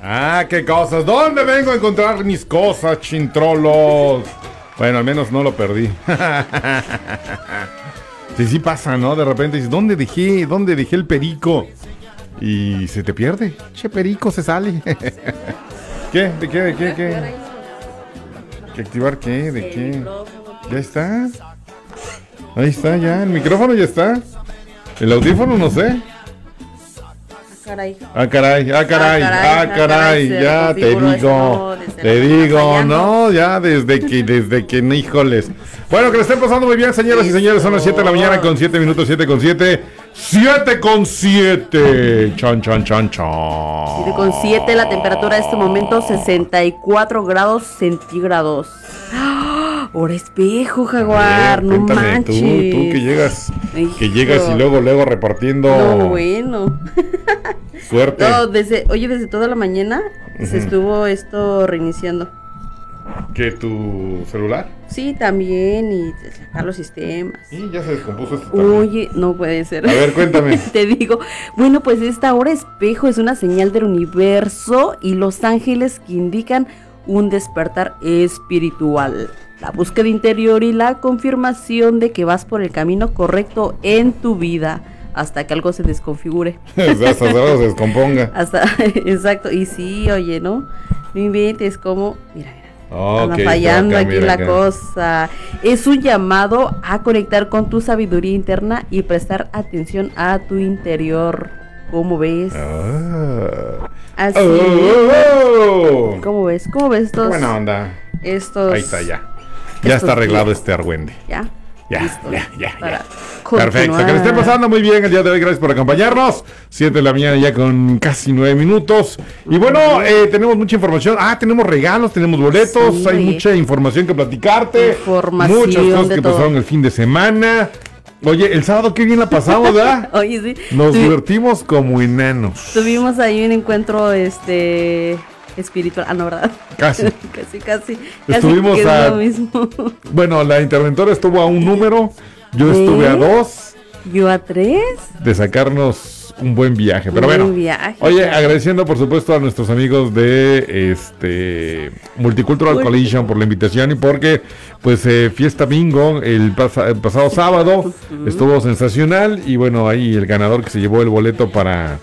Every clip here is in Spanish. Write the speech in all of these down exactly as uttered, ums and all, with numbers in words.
Ah, qué cosas. ¿Dónde vengo a encontrar mis cosas, chintrolos? Bueno, al menos no lo perdí. Sí, sí pasa, ¿no? De repente dices, ¿dónde dejé? ¿Dónde dejé el perico? Y se te pierde. Che, perico se sale. ¿Qué? ¿De qué? ¿De qué? ¿Qué? ¿Qué activar qué? ¿De qué? ¿Ya está? Ahí está, ya. El micrófono ya está. El audífono, no sé. Caray. Ah, caray, ah, caray, ah, caray, ya te digo, te digo, no, ya desde que, desde que, híjoles. Bueno, que le estén pasando muy bien, señoras y señores, son las siete de la mañana con siete minutos, siete con siete, siete con siete, chan, chan, chan, chan. siete con siete, la temperatura de este momento, sesenta y cuatro grados centígrados. Hora espejo, Jaguar, ver, no manches. Tú, tú que llegas, Hijo. que llegas y luego, luego repartiendo. No, bueno. Suerte. No, desde, oye, desde toda la mañana uh-huh. se estuvo esto reiniciando. ¿Qué, tu celular? Sí, también, y sacar los sistemas. Sí, ya se descompuso esto también. Oye, no puede ser. A ver, cuéntame. Te digo, bueno, pues esta hora espejo es una señal del universo y los ángeles que indican un despertar espiritual. La búsqueda interior y la confirmación de que vas por el camino correcto en tu vida hasta que algo se desconfigure. Hasta que algo se descomponga. Hasta, exacto, y sí, oye, ¿no? No inventes como, mira, mira. Oh, anda okay, fallando acá, aquí la acá. cosa. Es un llamado a conectar con tu sabiduría interna y prestar atención a tu interior. ¿Cómo ves? Ah. Así. Oh. ¿Cómo ves? ¿Cómo ves estos? Buena onda. Estos. Ahí está ya. Ya está arreglado días. Este argüende. Ya. Ya, Listo, ya, ya, ya. Continuar. Perfecto, que le esté pasando muy bien el día de hoy, gracias por acompañarnos. siete de la mañana ya con casi nueve minutos. Y bueno, eh, tenemos mucha información. Ah, tenemos regalos, tenemos boletos, sí, hay mucha información que platicarte. Información muchas cosas que todo. pasaron el fin de semana. Oye, el sábado qué bien la pasamos, ¿verdad? Oye, sí. Nos Tuvi- divertimos como enanos. Tuvimos ahí un encuentro, este... espiritual, ah, no, ¿verdad? Casi. casi, casi. Estuvimos casi a... lo mismo. Bueno, la interventora estuvo a un número, yo ¿Eh? estuve a dos. ¿Yo a tres? De sacarnos un buen viaje. Pero un bueno, buen viaje, oye, claro. agradeciendo por supuesto a nuestros amigos de este Multicultural Coalition por la invitación y porque pues eh, Fiesta Bingo el, pas- el pasado sábado uh-huh. estuvo sensacional y bueno, ahí el ganador que se llevó el boleto para...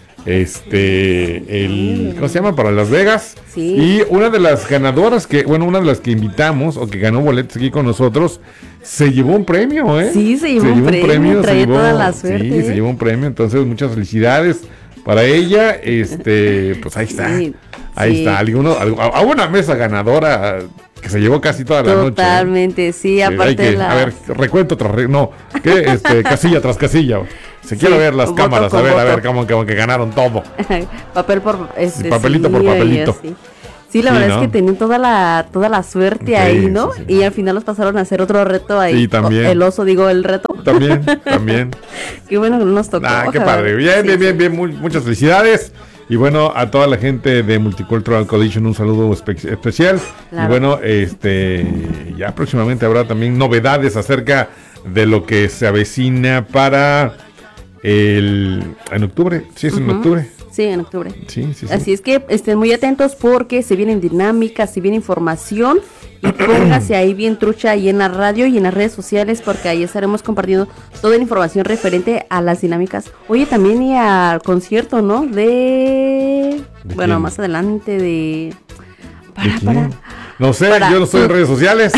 Este, el, ¿cómo se llama? Para Las Vegas. Sí. Y una de las ganadoras que, bueno, una de las que invitamos o que ganó boletos aquí con nosotros, se llevó un premio, ¿eh? Sí, se llevó, se un, llevó premio, un premio, traía se llevó, toda la suerte. Sí, ¿eh? Se llevó un premio, entonces muchas felicidades para ella. Este, pues ahí está. Sí, ahí sí. está. Alguno, a una mesa ganadora que se llevó casi toda la Totalmente, noche. Totalmente, sí, sí, aparte que, la... A ver, recuento tras re, no, ¿qué? Este, casilla tras casilla. Se sí, quiere ver las cámaras, a ver, voto. a ver, como, como que ganaron todo. Papel por este, sí, papelito sí, por papelito. Sí, sí la sí, verdad ¿no? es que tenían toda la toda la suerte sí, ahí, ¿no? Sí, sí. Y al final los pasaron a hacer otro reto ahí. Sí, también. El oso, digo, el reto. También, también. Qué bueno que no nos tocó. Ah, qué padre. Bien, sí, bien, bien, bien, muy, muchas felicidades. Y bueno, a toda la gente de Multicultural Coalition un saludo espe- especial. Claro. Y bueno, este ya próximamente habrá también novedades acerca de lo que se avecina para el en octubre. Sí, es uh-huh. en octubre. Sí, en octubre. Sí, sí, sí. Así es que estén muy atentos porque se vienen dinámicas, se viene información y póngase ahí bien trucha ahí en la radio y en las redes sociales porque ahí estaremos compartiendo toda la información referente a las dinámicas. Oye, también y al concierto, ¿no? De... ¿De bueno, quién? Más adelante de... Para, ¿De para... No sé, para... yo no estoy en redes sociales.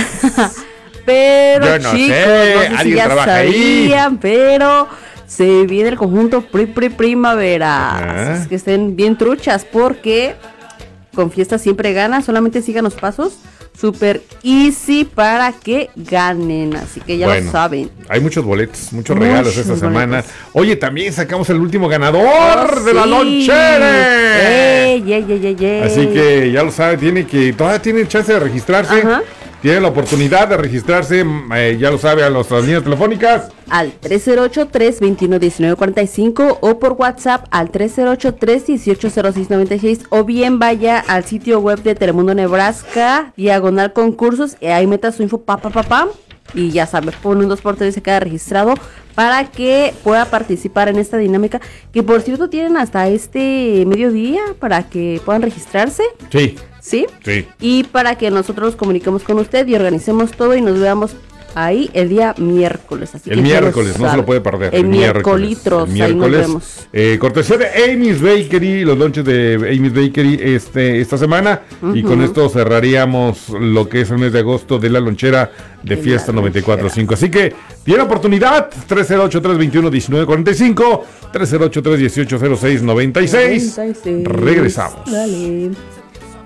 Pero yo no chicos, sé, no sé alguien si ya trabaja sabían, ahí. Pero... se viene el conjunto Pri Pri Primavera. Así es que estén bien truchas porque con Fiesta siempre gana. Solamente sigan los pasos. Super easy para que ganen. Así que ya bueno, lo saben. Hay muchos boletos, muchos, muchos regalos esta boletos. semana. Oye, también sacamos el último ganador oh, de sí. la lonchera. Ey, ey, ey, ey, Así que ya lo sabe, tiene que todavía tiene chance de registrarse. Ajá. Tiene la oportunidad de registrarse, eh, ya lo sabe, a nuestras líneas telefónicas. Al tres cero ocho, tres dos uno, uno nueve cuatro cinco o por WhatsApp al tres cero ocho, tres uno ocho, cero seis nueve seis o bien vaya al sitio web de Telemundo Nebraska, diagonal concursos, y ahí meta su info, pa, pa, pa, pa, y ya sabe, pone un dos por tres y se queda registrado para que pueda participar en esta dinámica, que por cierto tienen hasta este mediodía para que puedan registrarse. Sí. ¿Sí? Sí. Y para que nosotros nos comuniquemos con usted y organicemos todo y nos veamos ahí el día miércoles. Así el que miércoles, no se lo puede perder. El, el miércoles. El miércoles. Ahí nos vemos. Eh, cortesía de Amy's Bakery, los lunches de Amy's Bakery este, esta semana. Uh-huh. Y con esto cerraríamos lo que es el mes de agosto de la lonchera de el Fiesta noventa y cuatro punto cinco. Así que tiene oportunidad. tres cero ocho, tres dos uno, uno nueve cuatro cinco. tres cero ocho, tres uno ocho, cero seis nueve seis. Regresamos. Dale.